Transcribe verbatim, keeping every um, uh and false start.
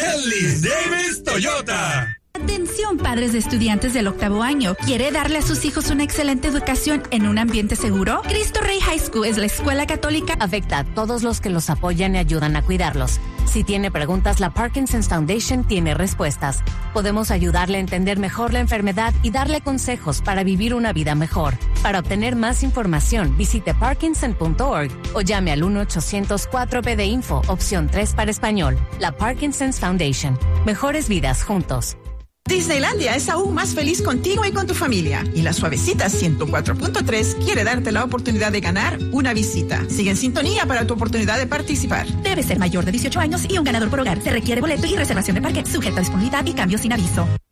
Ellis Davis Toyota. Atención, padres de estudiantes del octavo año. ¿Quiere darle a sus hijos una excelente educación en un ambiente seguro? Cristo Rey High School es la escuela católica. Afecta a todos los que los apoyan y ayudan a cuidarlos. Si tiene preguntas, la Parkinson's Foundation tiene respuestas. Podemos ayudarle a entender mejor la enfermedad y darle consejos para vivir una vida mejor. Para obtener más información, visite parkinson punto org o llame al uno ochocientos cuatro P de Info, opción tres para español. La Parkinson's Foundation. Mejores vidas juntos. Disneylandia es aún más feliz contigo y con tu familia. Y la Suavecita ciento cuatro punto tres quiere darte la oportunidad de ganar una visita. Sigue en sintonía para tu oportunidad de participar. Debe ser mayor de dieciocho años y un ganador por hogar. Se requiere boleto y reservación de parque, sujeta a disponibilidad y cambio sin aviso.